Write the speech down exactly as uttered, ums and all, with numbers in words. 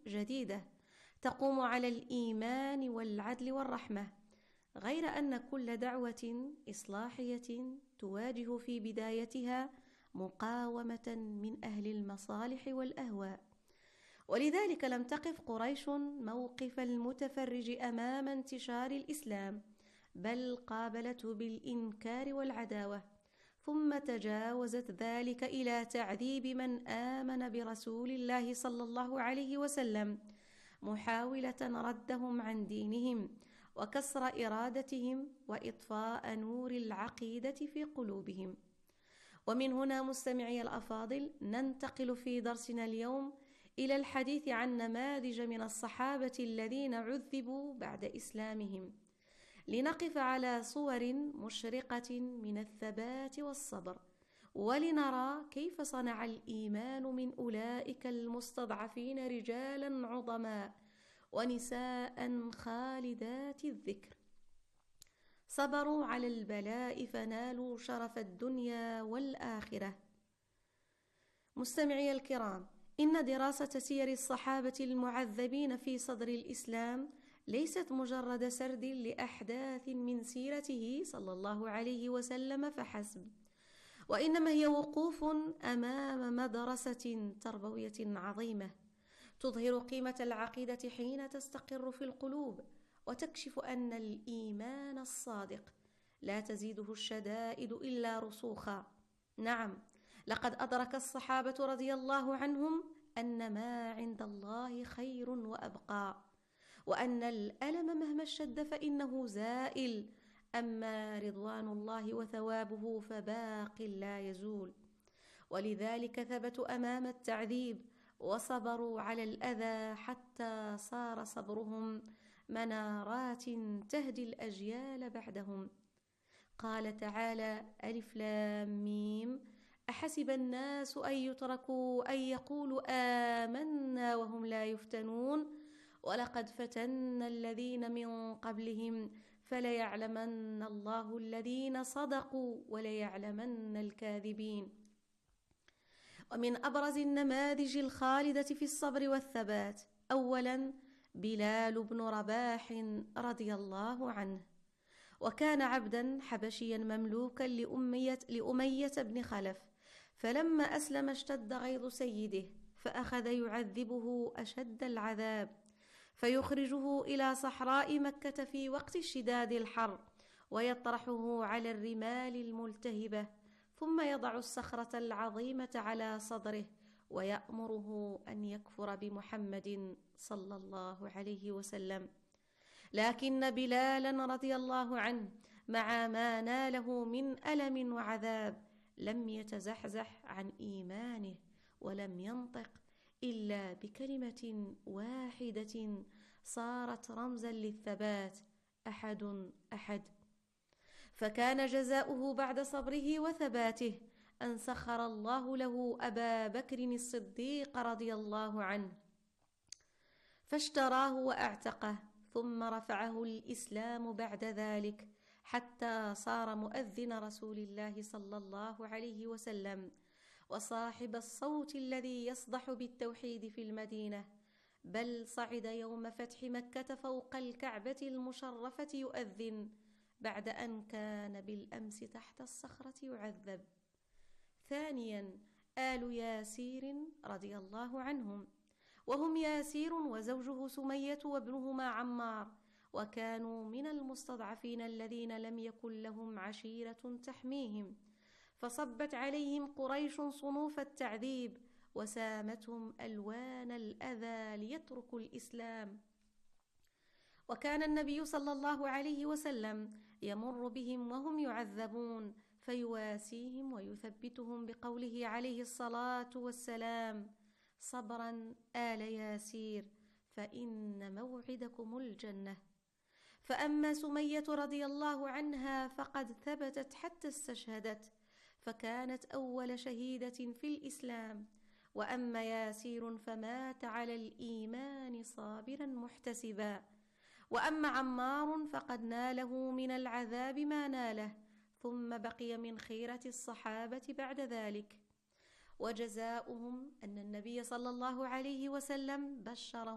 جديدة تقوم على الإيمان والعدل والرحمة، غير أن كل دعوة إصلاحية تواجه في بدايتها مقاومة من أهل المصالح والأهواء. ولذلك لم تقف قريش موقف المتفرج أمام انتشار الإسلام، بل قابلته بالإنكار والعداوة، ثم تجاوزت ذلك إلى تعذيب من آمن برسول الله صلى الله عليه وسلم، محاولة ردهم عن دينهم وكسر إرادتهم وإطفاء نور العقيدة في قلوبهم. ومن هنا مستمعي الأفاضل ننتقل في درسنا اليوم إلى الحديث عن نماذج من الصحابة الذين عذبوا بعد إسلامهم، لنقف على صور مشرقة من الثبات والصبر، ولنرى كيف صنع الإيمان من أولئك المستضعفين رجالا عظماء ونساء خالدات الذكر، صبروا على البلاء فنالوا شرف الدنيا والآخرة. مستمعي الكرام، إن دراسة سير الصحابة المعذبين في صدر الإسلام ليست مجرد سرد لأحداث من سيرته صلى الله عليه وسلم فحسب، وإنما هي وقوف أمام مدرسة تربوية عظيمة تظهر قيمة العقيدة حين تستقر في القلوب، وتكشف أن الإيمان الصادق لا تزيده الشدائد إلا رسوخا. نعم، لقد أدرك الصحابة رضي الله عنهم أن ما عند الله خير وأبقى، وأن الألم مهما اشتد فإنه زائل، أما رضوان الله وثوابه فباق لا يزول. ولذلك ثبتوا أمام التعذيب وصبروا على الأذى حتى صار صبرهم منارات تهدي الأجيال بعدهم. قال تعالى: ألف لام ميم، أحسب الناس أن يتركوا أن يقولوا آمنا وهم لا يفتنون، ولقد فتنا الذين من قبلهم فليعلمن الله الذين صدقوا وليعلمن الكاذبين. ومن أبرز النماذج الخالدة في الصبر والثبات أولا بلال بن رباح رضي الله عنه، وكان عبدا حبشيا مملوكا لأمية, لأمية بن خلف، فلما أسلم اشتد غيظ سيده فأخذ يعذبه أشد العذاب، فيخرجه إلى صحراء مكة في وقت اشتداد الحر ويطرحه على الرمال الملتهبة، ثم يضع الصخرة العظيمة على صدره ويأمره أن يكفر بمحمد صلى الله عليه وسلم. لكن بلالا رضي الله عنه مع ما ناله من ألم وعذاب لم يتزحزح عن إيمانه، ولم ينطق إلا بكلمة واحدة صارت رمزا للثبات: أحد أحد. فكان جزاؤه بعد صبره وثباته أن سخر الله له أبا بكر الصديق رضي الله عنه، فاشتراه وأعتقه، ثم رفعه الإسلام بعد ذلك حتى صار مؤذن رسول الله صلى الله عليه وسلم، وصاحب الصوت الذي يصدح بالتوحيد في المدينة، بل صعد يوم فتح مكة فوق الكعبة المشرفة يؤذن بعد أن كان بالأمس تحت الصخرة يعذب. ثانيا آل ياسير رضي الله عنهم، وهم ياسير وزوجه سمية وابنهما عمار، وكانوا من المستضعفين الذين لم يكن لهم عشيرة تحميهم، فصبت عليهم قريش صنوف التعذيب وسامتهم ألوان الأذى ليتركوا الإسلام. وكان النبي صلى الله عليه وسلم يمر بهم وهم يعذبون فيواسيهم ويثبتهم بقوله عليه الصلاة والسلام: صبرا آل ياسير فإن موعدكم الجنة. فأما سمية رضي الله عنها فقد ثبتت حتى استشهدت، فكانت أول شهيدة في الإسلام، وأما ياسير فمات على الإيمان صابرا محتسبا، وأما عمار فقد ناله من العذاب ما ناله، ثم بقي من خيرة الصحابة بعد ذلك. وجزاؤهم أن النبي صلى الله عليه وسلم بشرهم